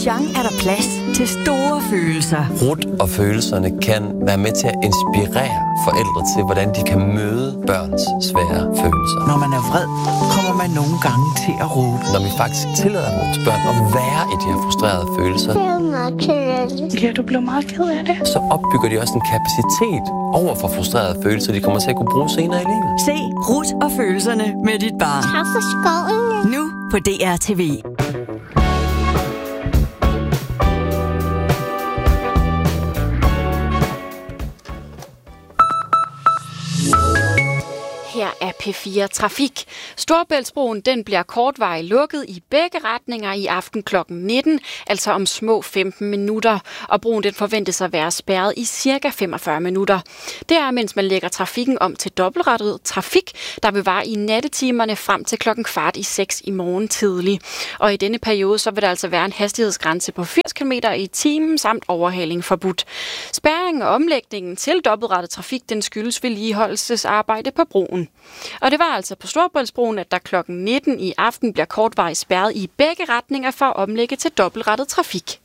Auchan er der plads til store følelser. Ruth og følelserne kan være med til at inspirere forældre til, hvordan de kan møde børns svære følelser. Når man er vred, kommer man nogle gange til at råbe. Når vi faktisk tillader vores børn at være i de her frustrerede følelser, Ja, du blev meget ked af det. så opbygger de også en kapacitet over for frustrerede følelser, de kommer til at kunne bruge senere i livet. Se Ruth og følelserne med dit barn. Tak for skoven. Nu på DRTV. Her er P4 Trafik. Storebæltsbroen den bliver kortvarigt lukket i begge retninger i aften kl. 19, altså om små 15 minutter. Og broen den forventes at være spærret i cirka 45 minutter. Det er, mens man lægger trafikken om til dobbeltrettet trafik, der vil vare i nattetimerne frem til 5:15 i morgen tidlig. Og i denne periode så vil der altså være en hastighedsgrænse på 80 km i timen samt overhaling forbudt. Spærringen og omlægningen til dobbeltrettet trafik den skyldes vedligeholdelsesarbejde på broen. Og det var altså på Storebæltsbroen, at der kl. 19 i aften bliver kortvarigt spærret i begge retninger for at omlægge til dobbeltrettet trafik.